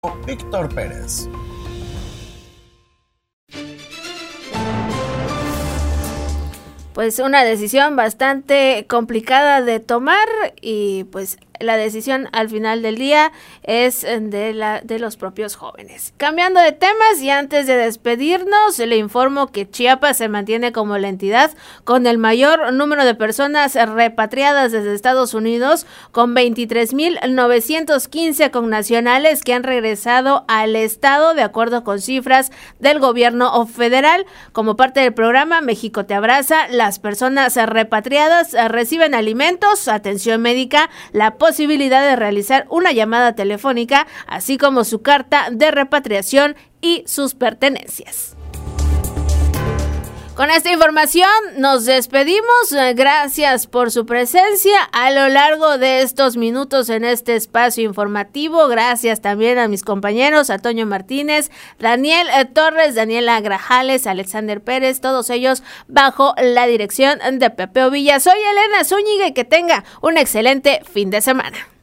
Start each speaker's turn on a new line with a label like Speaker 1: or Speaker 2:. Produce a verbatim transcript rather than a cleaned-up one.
Speaker 1: Víctor Pérez.
Speaker 2: Pues una decisión bastante complicada de tomar y pues la decisión al final del día es de, la, de los propios jóvenes. Cambiando de temas y antes de despedirnos, le informo que Chiapas se mantiene como la entidad con el mayor número de personas repatriadas desde Estados Unidos, con veintitrés mil novecientos quince connacionales que han regresado al estado, de acuerdo con cifras del gobierno federal. Como parte del programa México te abraza, las personas repatriadas reciben alimentos, atención médica, la posibilidad de realizar una llamada telefónica, así como su carta de repatriación y sus pertenencias. Con esta información nos despedimos. Gracias por su presencia a lo largo de estos minutos en este espacio informativo. Gracias también a mis compañeros, a Toño Martínez, Daniel Torres, Daniela Grajales, Alexander Pérez, todos ellos bajo la dirección de Pepe Ovilla. Soy Elena Zúñiga y que tenga un excelente fin de semana.